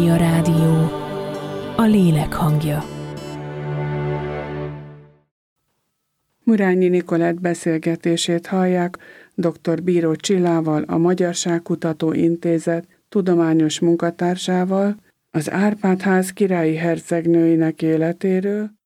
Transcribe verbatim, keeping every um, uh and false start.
A rádió, a lélek hangja. Murányi Nikolett beszélgetését hallják dr. Bíró Csillával, a Magyarságkutató Intézet tudományos munkatársával, az Árpád-ház királyi hercegnőinek életéről,